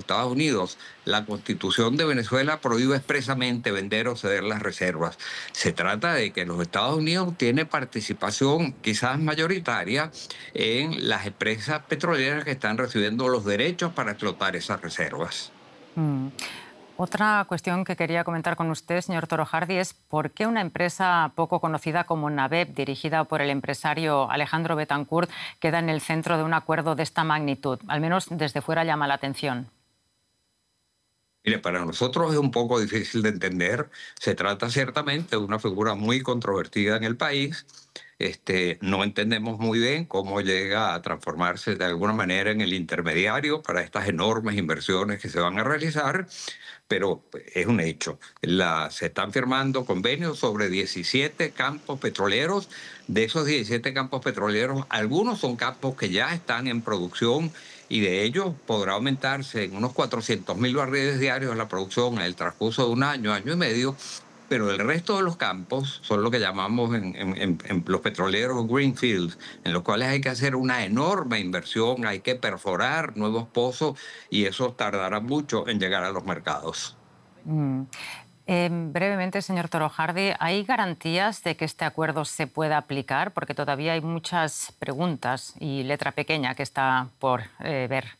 Estados Unidos, la Constitución de Venezuela prohíbe expresamente vender o ceder las reservas. Se trata de que los Estados Unidos tienen participación quizás mayoritaria en las empresas petroleras que están recibiendo los derechos para explotar esas reservas. Mm. Otra cuestión que quería comentar con usted, señor Toro Hardy, es por qué una empresa poco conocida como Nabep, dirigida por el empresario Alejandro Betancourt, queda en el centro de un acuerdo de esta magnitud. Al menos desde fuera llama la atención. Mire, para nosotros es un poco difícil de entender. Se trata ciertamente de una figura muy controvertida en el país. No entendemos muy bien cómo llega a transformarse de alguna manera en el intermediario para estas enormes inversiones que se van a realizar, pero pues, es un hecho. Se están firmando convenios sobre 17 campos petroleros. De esos 17 campos petroleros, algunos son campos que ya están en producción y de ellos podrá aumentarse en unos 400.000 barriles diarios la producción en el transcurso de un año, año y medio, pero el resto de los campos son lo que llamamos en los petroleros greenfields, en los cuales hay que hacer una enorme inversión, hay que perforar nuevos pozos y eso tardará mucho en llegar a los mercados. Mm. Brevemente, señor Toro Hardy, ¿hay garantías de que este acuerdo se pueda aplicar? Porque todavía hay muchas preguntas y letra pequeña que está por ver.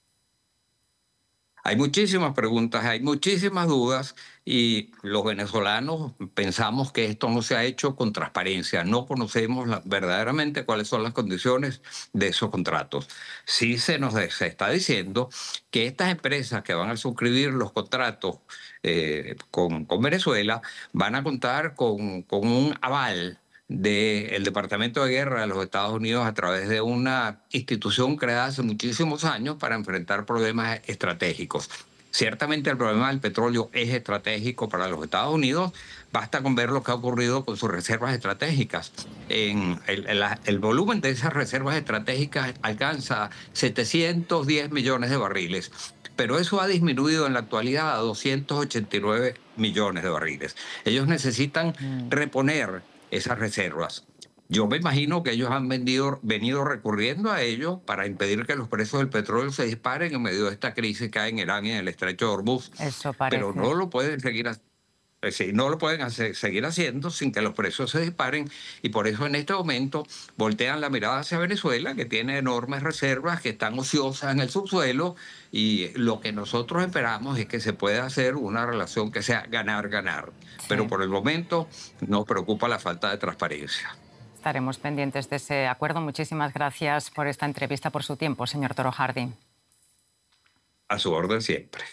Hay muchísimas preguntas, hay muchísimas dudas y los venezolanos pensamos que esto no se ha hecho con transparencia. No conocemos verdaderamente cuáles son las condiciones de esos contratos. Sí se está diciendo que estas empresas que van a suscribir los contratos con Venezuela van a contar con un aval del Departamento de Guerra de los Estados Unidos a través de una institución creada hace muchísimos años para enfrentar problemas estratégicos. Ciertamente el problema del petróleo es estratégico para los Estados Unidos. Basta con ver lo que ha ocurrido con sus reservas estratégicas. El volumen de esas reservas estratégicas alcanza 710 millones de barriles, pero eso ha disminuido en la actualidad a 289 millones de barriles. Ellos necesitan Mm. reponer esas reservas. Yo me imagino que ellos han venido recurriendo a ello para impedir que los precios del petróleo se disparen en medio de esta crisis que hay en Irán y en el estrecho de Hormuz, Eso pero parece. no lo pueden seguir sí, no lo pueden seguir haciendo sin que los precios se disparen y por eso en este momento voltean la mirada hacia Venezuela, que tiene enormes reservas que están ociosas en el subsuelo y lo que nosotros esperamos es que se pueda hacer una relación que sea ganar-ganar. Pero Sí. por el momento nos preocupa la falta de transparencia. Estaremos pendientes de ese acuerdo. Muchísimas gracias por esta entrevista, por su tiempo, señor Toro Hardy. A su orden siempre.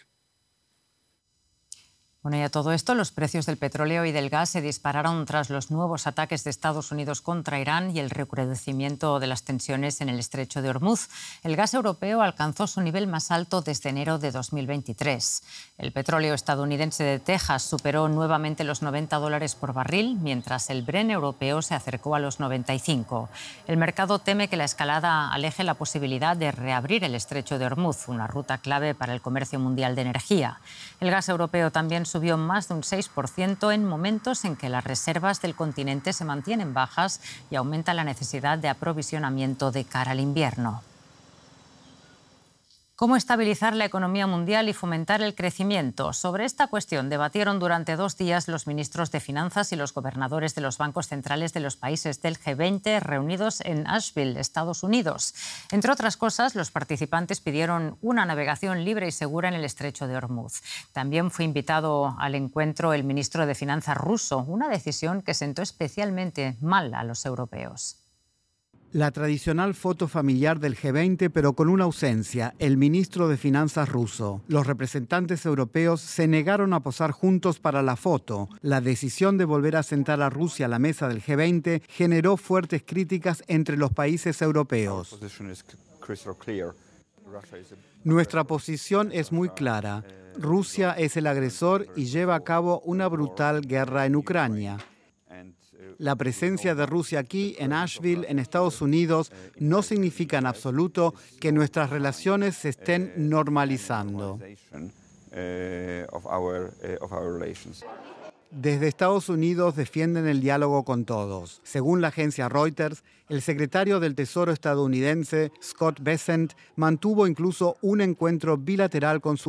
Bueno, y a todo esto, los precios del petróleo y del gas se dispararon tras los nuevos ataques de Estados Unidos contra Irán y el recrudecimiento de las tensiones en el estrecho de Hormuz. El gas europeo alcanzó su nivel más alto desde enero de 2023. El petróleo estadounidense de Texas superó nuevamente los $90 por barril, mientras el Brent europeo se acercó a los 95. El mercado teme que la escalada aleje la posibilidad de reabrir el estrecho de Hormuz, una ruta clave para el comercio mundial de energía. El gas europeo también subió más de un 6% en momentos en que las reservas del continente se mantienen bajas y aumenta la necesidad de aprovisionamiento de cara al invierno. ¿Cómo estabilizar la economía mundial y fomentar el crecimiento? Sobre esta cuestión debatieron durante 2 días los ministros de Finanzas y los gobernadores de los bancos centrales de los países del G20 reunidos en Asheville, Estados Unidos. Entre otras cosas, los participantes pidieron una navegación libre y segura en el estrecho de Hormuz. También fue invitado al encuentro el ministro de Finanzas ruso, una decisión que sentó especialmente mal a los europeos. La tradicional foto familiar del G20, pero con una ausencia, el ministro de Finanzas ruso. Los representantes europeos se negaron a posar juntos para la foto. La decisión de volver a sentar a Rusia a la mesa del G20 generó fuertes críticas entre los países europeos. Nuestra posición es muy clara. Rusia es el agresor y lleva a cabo una brutal guerra en Ucrania. La presencia de Rusia aquí, en Asheville, en Estados Unidos, no significa en absoluto que nuestras relaciones se estén normalizando. Desde Estados Unidos defienden el diálogo con todos. Según la agencia Reuters, el secretario del Tesoro estadounidense, Scott Bessent, mantuvo incluso un encuentro bilateral con su